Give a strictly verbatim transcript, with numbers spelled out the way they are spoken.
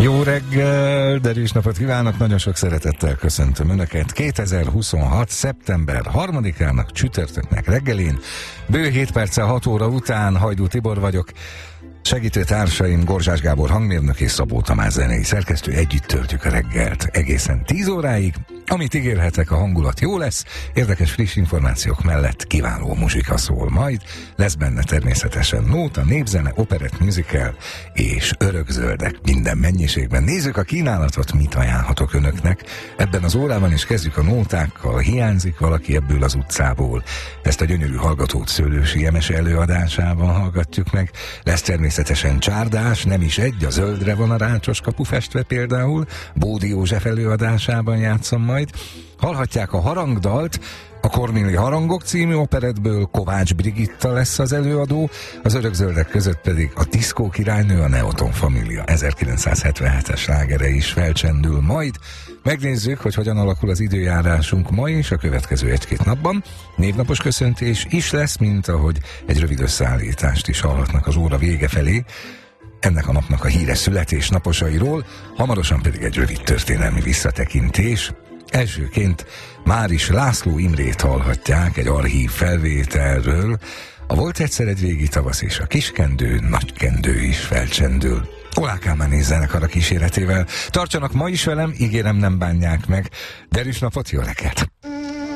Jó reggel, derűs napot kívánok, nagyon sok szeretettel köszöntöm Önöket. kétezer-huszonhat. szeptember harmadikának, csütörtöknek reggelén, bő hét perccel hat óra után. Hajdú Tibor vagyok. Segítő társaim Gorzsás Gábor hangmérnök és Szabó Tamás zenei szerkesztő, együtt töltjük a reggelt egészen tíz óráig. Amit ígérhetek, a hangulat jó lesz, érdekes friss információk mellett kiváló muzsika szól majd, lesz benne természetesen nóta, népzene, operett, musical és örökzöldek minden mennyiségben. Nézzük a kínálatot, mit ajánlhatok Önöknek. Ebben az órában is kezdjük a nótákkal. Hiányzik valaki ebből az utcából? Ezt a gyönyörű hallgatót Szőlősi Emese előadásában hallgatjuk meg. Lesz természetesen csárdás, nem is egy, a zöldre van a rácsos kapu festve például, Bódi József előadásában játszom majd. Hallhatják a harangdalt, a Kornéli Harangok című operettből, Kovács Brigitta lesz az előadó, az örökzöldek között pedig a Diszkó királynő, a Neoton Família ezerkilencszázhetvenhetes slágere is felcsendül majd. Megnézzük, hogy hogyan alakul az időjárásunk ma és a következő egy-két napban. Névnapos köszöntés is lesz, mint ahogy egy rövid összeállítást is hallhatnak az óra vége felé ennek a napnak a híres születésnaposairól, hamarosan pedig egy rövid történelmi visszatekintés. Elsőként Máris László Imrét hallhatják egy archív felvételről. A Volt egyszer egy régi tavasz és a Kiskendő, Nagykendő is felcsendül. Olá Kálmán zenekar a kíséretével. Tartsanak ma is velem, ígérem, nem bánják meg. Derűs napot, jó reggelt!